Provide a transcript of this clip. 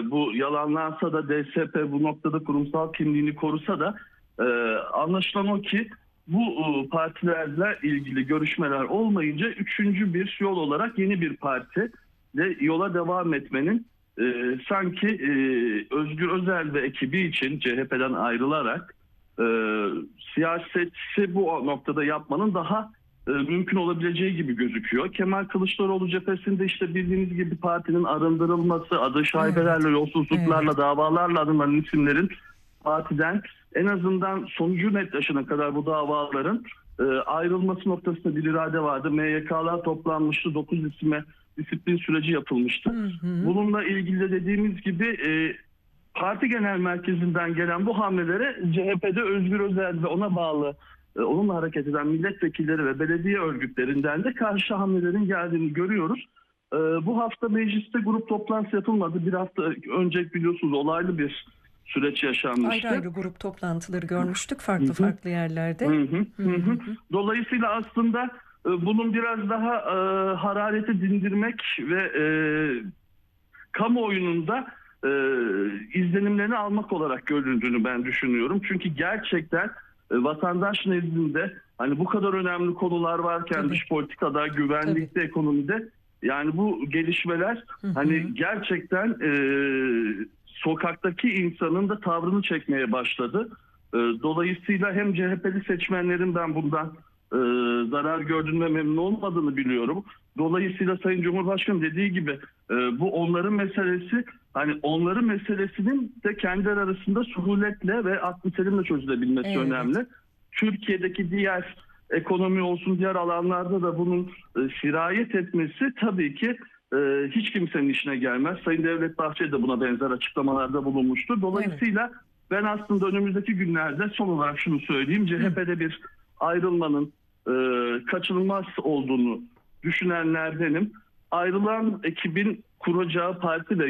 bu yalanlansa da DSP bu noktada kurumsal kimliğini korusa da anlaşılan o ki bu partilerle ilgili görüşmeler olmayınca üçüncü bir yol olarak yeni bir parti de yola devam etmenin sanki Özgür Özel ve ekibi için CHP'den ayrılarak siyaseti bu noktada yapmanın daha mümkün olabileceği gibi gözüküyor. Kemal Kılıçdaroğlu cephesinde işte bildiğiniz gibi partinin arındırılması, adı şaibelerle, yolsuzluklarla, davalarla anılan isimlerin partiden en azından sonucu netleşene kadar bu davaların ayrılması noktasında bir irade vardı. MYK'lar toplanmıştı. 9 isime disiplin süreci yapılmıştı. Bununla ilgili de dediğimiz gibi parti genel merkezinden gelen bu hamlelere CHP'de Özgür Özel ve ona bağlı onunla hareket eden milletvekilleri ve belediye örgütlerinden de karşı hamlelerin geldiğini görüyoruz. Bu hafta mecliste grup toplantısı yapılmadı. Bir hafta önce biliyorsunuz olaylı bir süreç yaşanmıştı. Ayrı ayrı grup toplantıları görmüştük farklı yerlerde. Dolayısıyla aslında bunun biraz daha harareti dindirmek ve kamuoyunun da izlenimlerini almak olarak görüldüğünü ben düşünüyorum. Çünkü gerçekten vatandaş nezdinde hani bu kadar önemli konular varken dış politikada, güvenlikte, ekonomide yani bu gelişmeler hani gerçekten sokaktaki insanın da tavrını çekmeye başladı. Dolayısıyla hem CHP'li seçmenlerin ben bundan zarar gördüğünü ve memnun olmadığını biliyorum. Dolayısıyla Sayın Cumhurbaşkanı dediği gibi bu onların meselesi, hani onların meselesinin de kendileri arasında suhuletle ve aklı selimle çözülebilmesi önemli. Türkiye'deki diğer ekonomi olsun, diğer alanlarda da bunun sirayet etmesi tabii ki hiç kimsenin işine gelmez. Sayın Devlet Bahçeli de buna benzer açıklamalarda bulunmuştur. Dolayısıyla ben aslında önümüzdeki günlerde son olarak şunu söyleyeyim. CHP'de bir ayrılmanın kaçınılmaz olduğunu düşünenlerdenim. Ayrılan ekibin kuracağı parti de